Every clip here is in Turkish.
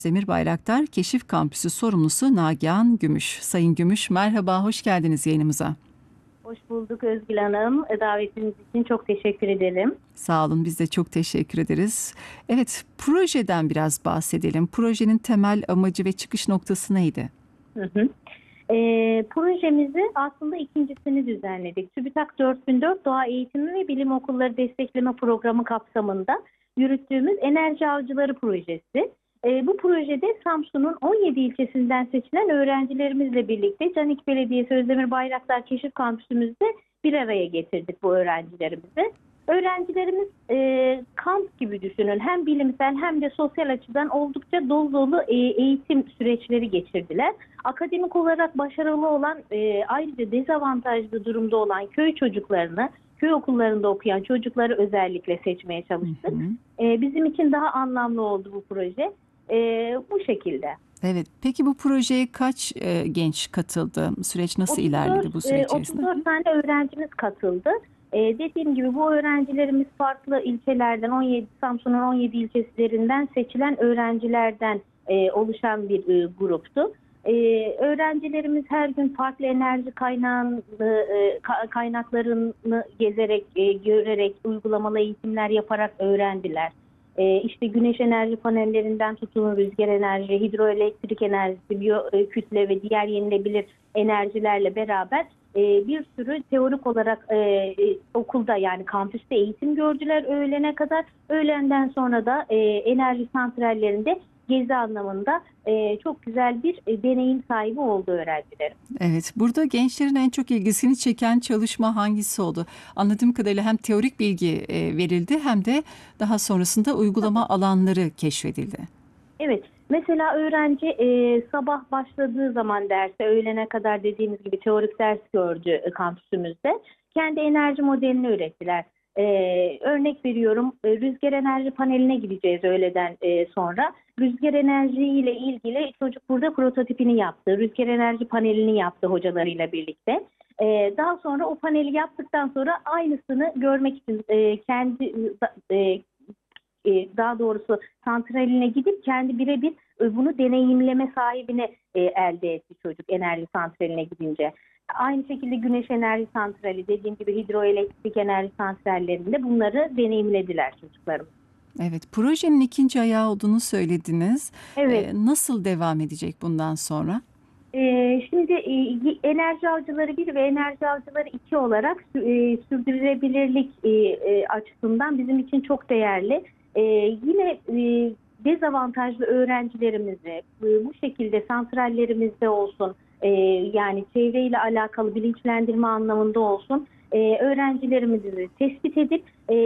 Özdemir Bayraktar Keşif Kampüsü sorumlusu Nagihan Gümüş. Sayın Gümüş, merhaba, hoş geldiniz yayınımıza. Hoş bulduk Özgül Hanım. Davetiniz için çok teşekkür ederim. Sağ olun, biz de çok teşekkür ederiz. Evet, projeden biraz bahsedelim. Projenin temel amacı ve çıkış noktası neydi? Hı hı. Projemizi aslında ikincisini düzenledik. TÜBİTAK 4004 Doğa Eğitimi ve Bilim Okulları Destekleme Programı kapsamında yürüttüğümüz Enerji Avcıları projesi. Bu projede Samsun'un 17 ilçesinden seçilen öğrencilerimizle birlikte Canik Belediyesi Özdemir Bayraktar Keşif Kampüsümüzde bir araya getirdik bu öğrencilerimizi. Öğrencilerimiz kamp gibi düşünün. Hem bilimsel hem de sosyal açıdan oldukça dolu dolu eğitim süreçleri geçirdiler. Akademik olarak başarılı olan ayrıca dezavantajlı durumda olan köy çocuklarını, köy okullarında okuyan çocukları özellikle seçmeye çalıştık. Bizim için daha anlamlı oldu bu proje. Bu şekilde. Evet, peki bu projeye kaç genç katıldı? Süreç nasıl ilerledi bu süreç içerisinde? 34 tane öğrencimiz katıldı. Dediğim gibi bu öğrencilerimiz farklı ilçelerden, Samsun'un 17 ilçelerinden seçilen öğrencilerden oluşan bir gruptu. Öğrencilerimiz her gün farklı enerji kaynaklarını gezerek, görerek, uygulamalı eğitimler yaparak öğrendiler. İşte güneş enerji panellerinden tutun rüzgar enerji, hidroelektrik enerjisi, kütle ve diğer yenilebilir enerjilerle beraber bir sürü teorik olarak okulda yani kampüste eğitim gördüler öğlene kadar. Öğlenden sonra da enerji santrallerinde gezi anlamında çok güzel bir deneyim sahibi oldu öğrencilerim. Evet, burada gençlerin en çok ilgisini çeken çalışma hangisi oldu? Anladığım kadarıyla hem teorik bilgi verildi hem de daha sonrasında uygulama alanları keşfedildi. Evet, mesela öğrenci sabah başladığı zaman derse öğlene kadar dediğimiz gibi teorik ders gördü kampüsümüzde. Kendi enerji modelini ürettiler. Örnek veriyorum, rüzgar enerji paneline gideceğiz öğleden sonra. Rüzgar enerji ile ilgili çocuk burada prototipini yaptı. Rüzgar enerji panelini yaptı hocalarıyla birlikte. Daha sonra o paneli yaptıktan sonra aynısını görmek için daha doğrusu santraline gidip kendi birebir bunu deneyimleme sahibine elde etti çocuk enerji santraline gidince. Aynı şekilde güneş enerji santrali, dediğim gibi hidroelektrik enerji santrallerinde bunları deneyimlediler çocuklarım. Evet, projenin ikinci ayağı olduğunu söylediniz. Evet. Nasıl devam edecek bundan sonra? Şimdi enerji avcıları 1 ve enerji avcıları 2 olarak sürdürülebilirlik açısından bizim için çok değerli. Yine dezavantajlı öğrencilerimizi bu şekilde santrallerimizde olsun, yani çevreyle alakalı bilinçlendirme anlamında olsun, öğrencilerimizi tespit edip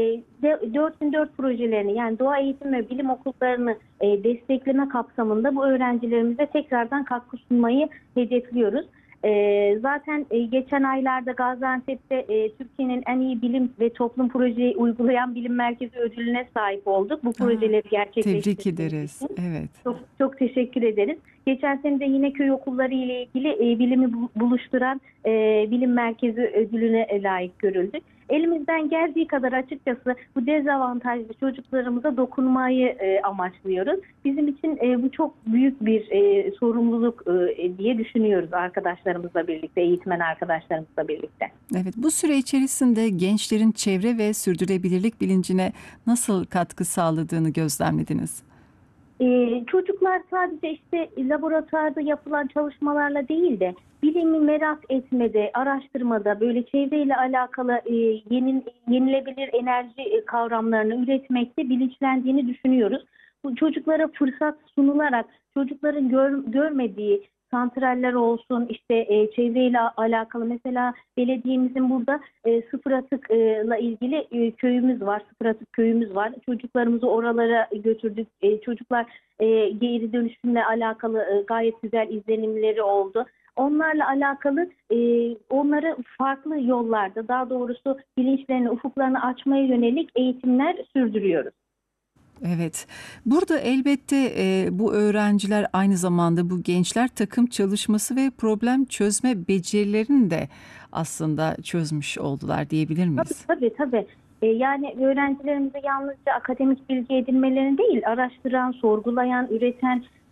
4004 projelerini yani doğa eğitim ve bilim okullarını destekleme kapsamında bu öğrencilerimize tekrardan katkı sunmayı hedefliyoruz. Zaten geçen aylarda Gaziantep'te Türkiye'nin en iyi bilim ve toplum projeyi uygulayan bilim merkezi ödülüne sahip olduk. Bu projeleri Tebrik gerçekleştirdiğimiz ederiz. için Evet. çok çok teşekkür ederiz. Geçen sene de yine köy okulları ile ilgili bilimi buluşturan bilim merkezi ödülüne layık görüldük. Elimizden geldiği kadar açıkçası bu dezavantajlı çocuklarımıza dokunmayı amaçlıyoruz. Bizim için bu çok büyük bir sorumluluk diye düşünüyoruz arkadaşlarımızla birlikte, eğitmen arkadaşlarımızla birlikte. Evet, bu süre içerisinde gençlerin çevre ve sürdürülebilirlik bilincine nasıl katkı sağladığını gözlemlediniz? Çocuklar sadece işte laboratuvarda yapılan çalışmalarla değil de bilimi merak etmede, araştırmada böyle çevreyle alakalı yenilebilir enerji kavramlarını üretmekte bilinçlendiğini düşünüyoruz. Bu çocuklara fırsat sunularak çocukların görmediği santraller olsun, işte çevreyle alakalı mesela belediyemizin burada sıfır atıkla ilgili köyümüz var, sıfır atık köyümüz var. Çocuklarımızı oralara götürdük. Çocuklar geri dönüşümle alakalı gayet güzel izlenimleri oldu. Onlarla alakalı onları farklı yollarda, daha doğrusu bilinçlerini, ufuklarını açmaya yönelik eğitimler sürdürüyoruz. Evet, burada elbette bu öğrenciler aynı zamanda bu gençler takım çalışması ve problem çözme becerilerini de aslında çözmüş oldular diyebilir miyiz? Tabii. Yani öğrencilerimize yalnızca akademik bilgi edinmelerini değil, araştıran, sorgulayan, üreten,